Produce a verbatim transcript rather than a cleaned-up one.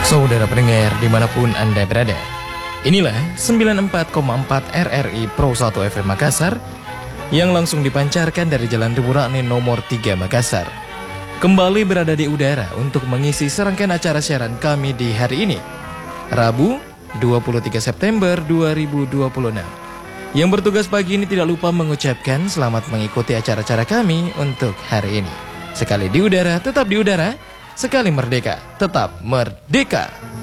Saudara pendengar dimanapun Anda berada, inilah sembilan puluh empat koma empat R R I Pro satu F M Makassar yang langsung dipancarkan dari Jalan Rimurani nomor tiga Makassar. Kembali berada di udara untuk mengisi serangkaian acara siaran kami di hari ini, Rabu dua puluh tiga September dua ribu dua puluh enam. Yang bertugas pagi ini tidak lupa mengucapkan selamat mengikuti acara-acara kami untuk hari ini. Sekali di udara, tetap di udara. Sekali merdeka, tetap merdeka.